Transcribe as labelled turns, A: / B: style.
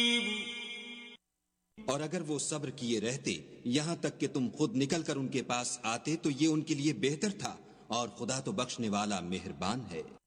A: और अगर वो सब्र किए रहते यहाँ तक कि तुम खुद निकल कर उनके पास आते तो ये उनके लिए बेहतर था, और खुदा तो बख्शने वाला मेहरबान है।